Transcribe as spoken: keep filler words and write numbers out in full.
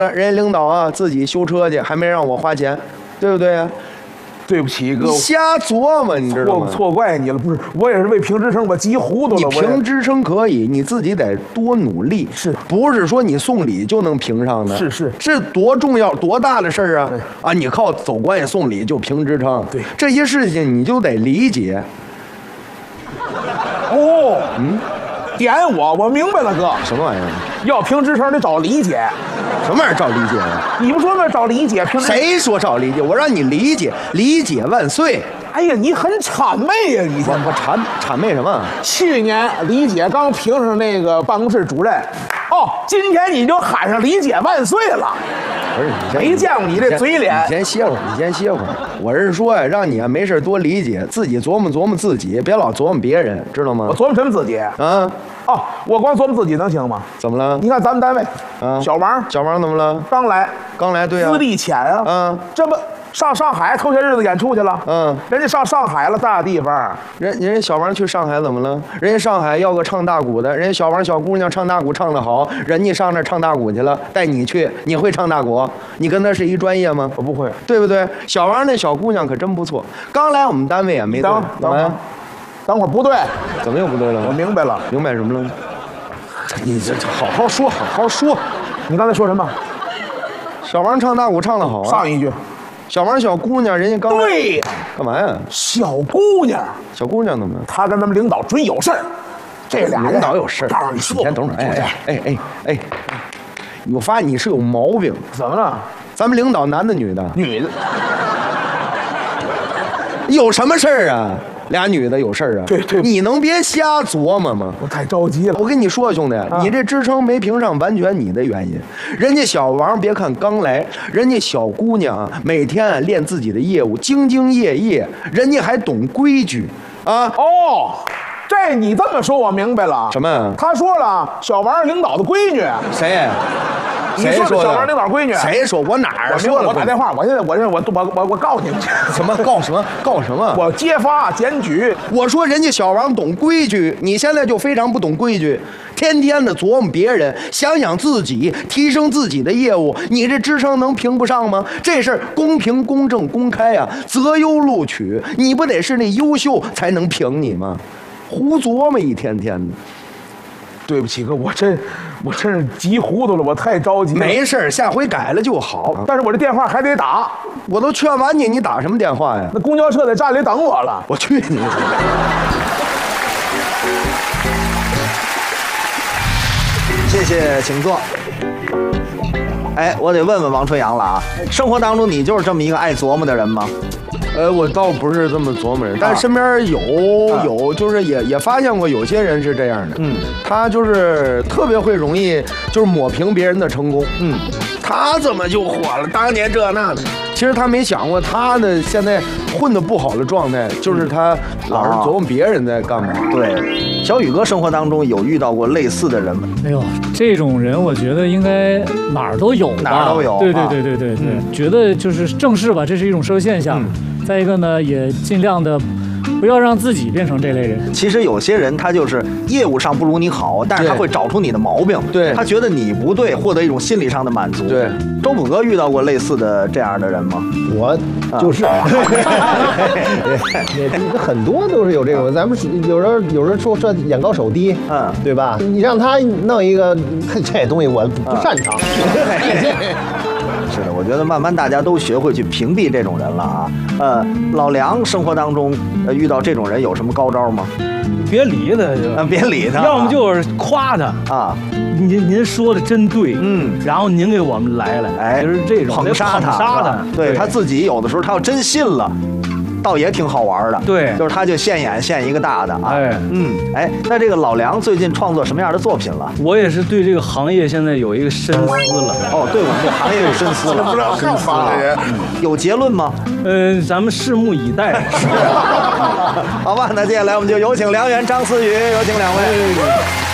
人家领导啊自己修车去，还没让我花钱，对不对呀？ 对不起，哥， 瞎琢磨，你知道吗？ 错错怪你了，不是，我也是为评职称，我急糊涂了。 你评职称可以，你自己得多努力， 是不是说你送礼就能评上的？ 是是， 这多重要多大的事儿啊！啊，你靠走关系送礼就评职称， 对这些事情你就得理解。 哦，嗯，点我，我明白了，哥。 什么玩意儿？ 要评职称得找李姐。 什么玩意儿找理解呀？ 你不说那找李姐评？ 谁说找理解？我让你理解，理解万岁。 哎呀，你很谄媚呀！你我我谄谄媚什么？ 去年李姐刚评上那个办公室主任，哦，今天你就喊上李姐万岁了。 不是， 没见过你这嘴脸。 你先歇会儿，你先歇会儿。我是说呀，让你啊没事多理解，自己琢磨琢磨自己，别老琢磨别人，知道吗？ 我琢磨什么自己？ 啊。 哦，我光琢磨自己能行吗？ 怎么了？ 你看咱们单位， 啊， 小王， 小王怎么了？ 刚来， 刚来，对啊， 资历浅啊， 嗯， 这不上上海头些日子演出去了， 嗯， 人家上上海了，大地方， 人人家小王去上海怎么了？人家上海要个唱大鼓的，人家小王小姑娘唱大鼓唱得好，人家上那唱大鼓去了，带你去，你会唱大鼓？你跟他是一专业吗？ 我不会， 对不对？小王那小姑娘可真不错，刚来我们单位也没等怎么呀？ 等会儿不对， 怎么又不对了？ 我明白了， 明白什么了？你这好好说，好好说。 你刚才说什么？ 小王唱大鼓唱得好啊。 上一句。 小王小姑娘，人家刚对呀。 干嘛呀？ 小姑娘。 小姑娘怎么了？ 她跟咱们领导准有事儿。这俩领导有事儿。 告诉你说。 先等会儿。哎哎哎哎，我发现你是有毛病。 怎么了？ 咱们领导男的女的？ 女的。 有什么事儿啊？俩女的有事儿啊？ 对对， 你能别瞎琢磨吗？ 我太着急了。 我跟你说，兄弟，啊、你这职称没评上，完全你的原因。人家小王别看刚来，人家小姑娘每天啊练自己的业务，兢兢业业，人家还懂规矩啊。 哦，这你这么说，我明白了。 什么？ 他说了，小王领导的闺女。 谁？ 你说的小王领导闺女？ 谁说？我哪儿说了？ 我打电话，我现在我我我我我告你们去。 什么告什么告什么？ 我揭发检举。 我说人家小王懂规矩，你现在就非常不懂规矩，天天的琢磨别人，想想自己，提升自己的业务，你这职称能评不上吗？这事儿公平、公正、公开啊，择优录取，你不得是那优秀才能评你吗？胡琢磨一天天的。 对不起哥，我真我真是急糊涂了，我太着急了。 没事，下回改了就好。 但是我这电话还得打， 我都劝完你，你打什么电话呀？ 那公交车在站里等我了。 我去你！ 谢谢，请坐。哎，我得问问王春阳了啊，生活当中你就是这么一个爱琢磨的人吗？ 呃，我倒不是这么琢磨人，但是身边有、啊、有，就是也也发现过有些人是这样的，嗯，他就是特别会容易就是抹平别人的成功，嗯，他怎么就火了？当年这那的，其实他没想过他的现在混得不好的状态，就是他老是琢磨别人在干嘛。 啊、对，小宇哥生活当中有遇到过类似的人吗？ 哎呦，这种人我觉得应该哪儿都有吧， 哪儿都有。 对对对对对对，嗯、觉得就是正视吧，这是一种社会现象。嗯，再一个呢，也尽量的不要让自己变成这类人。 其实有些人他就是业务上不如你好，但是他会找出你的毛病， 对， 他觉得你不对，获得一种心理上的满足。 对， 周补哥遇到过类似的这样的人吗？ 我就是，啊、很多都是有这种。咱们有人有人说说眼高手低，嗯，对吧？你让他弄一个这东西，我不擅长。 是的，我觉得慢慢大家都学会去屏蔽这种人了啊。呃，老梁生活当中呃遇到这种人有什么高招吗？ 别理他就， 啊，别理他， 要么就是夸他啊。您您说的真对，嗯，然后您给我们来了，哎，就是这种捧杀他， 杀他， 对他自己有的时候他要真信了。倒也挺好玩的，对，就是他就现眼现一个大的啊，哎，嗯，哎，那这个老梁最近创作什么样的作品了？ 我也是对这个行业现在有一个深思了。 哦，对我们这行业有深思了， 不知道干嘛的人， 有结论吗？ 嗯，咱们拭目以待。 好吧，那接下来我们就有请梁元、张思雨，有请两位。